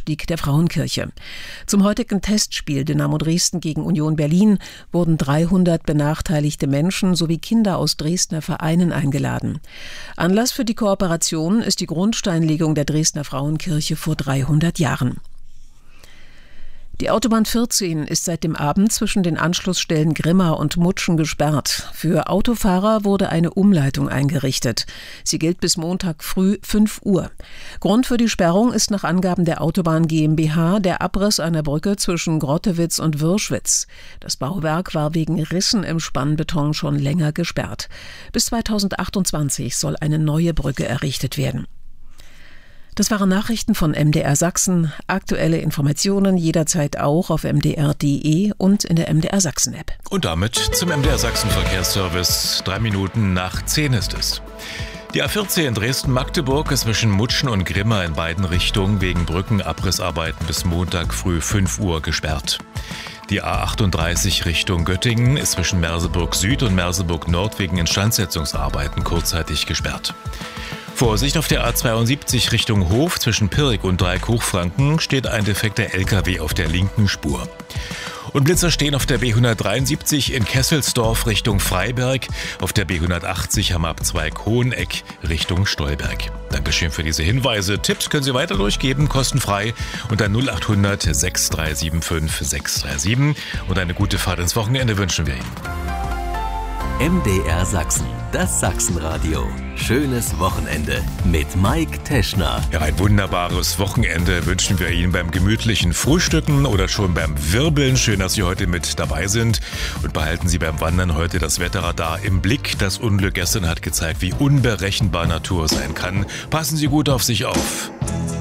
Aufstieg der Frauenkirche. Zum heutigen Testspiel Dynamo Dresden gegen Union Berlin wurden 300 benachteiligte Menschen sowie Kinder aus Dresdner Vereinen eingeladen. Anlass für die Kooperation ist die Grundsteinlegung der Dresdner Frauenkirche vor 300 Jahren. Die Autobahn 14 ist seit dem Abend zwischen den Anschlussstellen Grimma und Mutschen gesperrt. Für Autofahrer wurde eine Umleitung eingerichtet. Sie gilt bis Montag früh 5 Uhr. Grund für die Sperrung ist nach Angaben der Autobahn GmbH der Abriss einer Brücke zwischen Grottewitz und Wirschwitz. Das Bauwerk war wegen Rissen im Spannbeton schon länger gesperrt. Bis 2028 soll eine neue Brücke errichtet werden. Das waren Nachrichten von MDR Sachsen. Aktuelle Informationen jederzeit auch auf mdr.de und in der MDR Sachsen App. Und damit zum MDR Sachsen Verkehrsservice. 3 Minuten nach 10 ist es. Die A14 in Dresden-Magdeburg ist zwischen Mutschen und Grimma in beiden Richtungen wegen Brückenabrissarbeiten bis Montag früh 5 Uhr gesperrt. Die A38 Richtung Göttingen ist zwischen Merseburg Süd und Merseburg Nord wegen Instandsetzungsarbeiten kurzzeitig gesperrt. Vorsicht, auf der A72 Richtung Hof zwischen Pirk und Dreieck-Hochfranken steht ein defekter LKW auf der linken Spur. Und Blitzer stehen auf der B173 in Kesselsdorf Richtung Freiberg, auf der B180 am Abzweig Hoheneck Richtung Stolberg. Dankeschön für diese Hinweise. Tipps können Sie weiter durchgeben, kostenfrei unter 0800 6375 637. Und eine gute Fahrt ins Wochenende wünschen wir Ihnen. MDR Sachsen, das Sachsenradio. Schönes Wochenende mit Mike Teschner. Ja, ein wunderbares Wochenende wünschen wir Ihnen beim gemütlichen Frühstücken oder schon beim Wirbeln. Schön, dass Sie heute mit dabei sind. Und behalten Sie beim Wandern heute das Wetterradar im Blick. Das Unglück gestern hat gezeigt, wie unberechenbar Natur sein kann. Passen Sie gut auf sich auf.